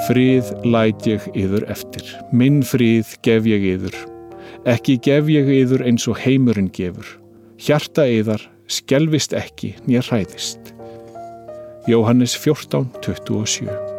Frið læt ég yður eftir, minn frið gef ég yður. Ekki gef ég yður eins og heimurinn gefur. Hjarta yðar skelfist ekki né hræðist. Jóhannes 14:27.